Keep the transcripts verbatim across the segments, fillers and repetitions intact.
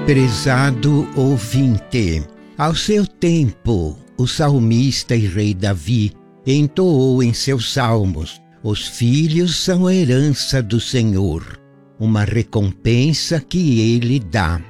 Prezado ouvinte, ao seu tempo, o salmista e rei Davi entoou em seus salmos: os filhos são a herança do Senhor, uma recompensa que Ele dá.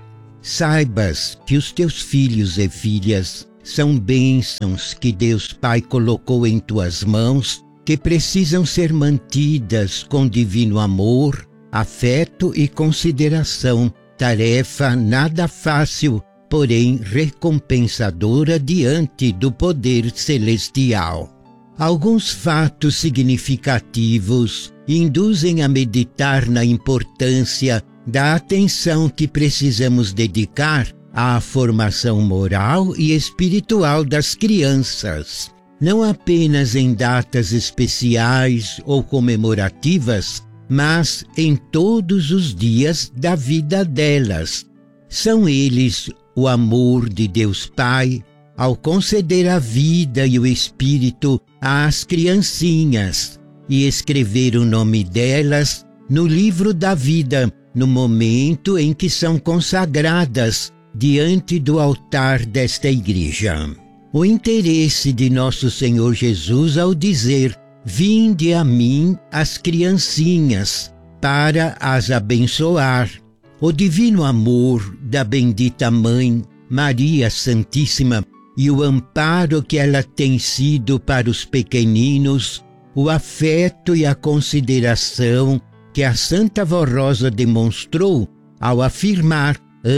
Saibas que os teus filhos e filhas são bênçãos que Deus Pai colocou em tuas mãos, que precisam ser mantidas com divino amor, afeto e consideração, tarefa nada fácil, porém recompensadora diante do poder celestial. Alguns fatos significativos induzem a meditar na importância da atenção que precisamos dedicar à formação moral e espiritual das crianças, não apenas em datas especiais ou comemorativas, mas em todos os dias da vida delas. São eles o amor de Deus Pai, ao conceder a vida e o Espírito às criancinhas e escrever o nome delas no livro da vida, no momento em que são consagradas diante do altar desta igreja. O interesse de nosso Senhor Jesus ao dizer: vinde a mim as criancinhas, para as abençoar. O divino amor da bendita Mãe, Maria Santíssima, e o amparo que ela tem sido para os pequeninos, o afeto e a consideração que a Santa Vó Rosa demonstrou ao afirmar: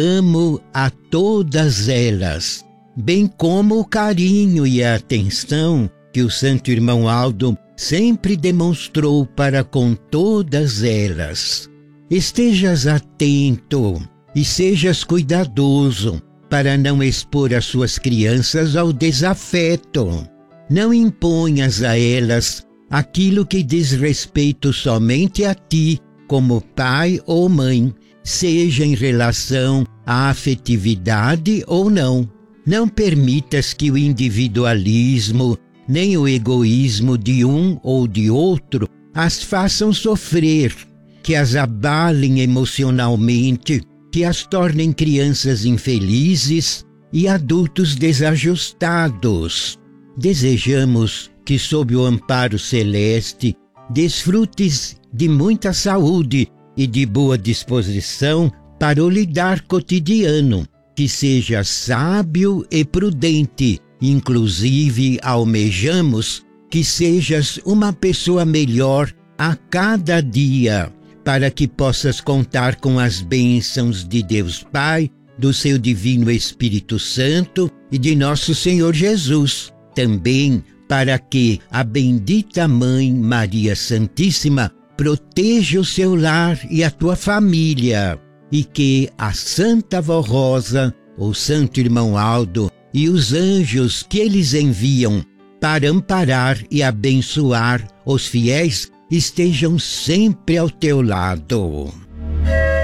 amo a todas elas, bem como o carinho e a atenção que o Santo Irmão Aldo sempre demonstrou para com todas elas. Estejas atento e sejas cuidadoso para não expor as suas crianças ao desafeto. Não imponhas a elas aquilo que diz respeito somente a ti, como pai ou mãe, seja em relação à afetividade ou não. Não permitas que o individualismo nem o egoísmo de um ou de outro as façam sofrer, que as abalem emocionalmente, que as tornem crianças infelizes e adultos desajustados. Desejamos que, sob o amparo celeste, desfrutes de muita saúde e de boa disposição para o lidar cotidiano, que seja sábio e prudente. Inclusive, almejamos que sejas uma pessoa melhor a cada dia, para que possas contar com as bênçãos de Deus Pai, do seu Divino Espírito Santo e de nosso Senhor Jesus. Também para que a bendita Mãe Maria Santíssima proteja o seu lar e a tua família, e que a Santa Vó Rosa, o Santo Irmão Aldo e os anjos que eles enviam para amparar e abençoar os fiéis estejam sempre ao teu lado.